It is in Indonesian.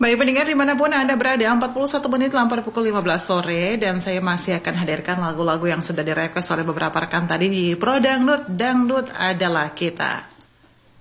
Baik pendengar dimanapun Anda berada, 41 menit lampar pukul 15 sore dan saya masih akan hadirkan lagu-lagu yang sudah direquest oleh beberapa rekan tadi di Pro Dangdut, Dangdut adalah kita.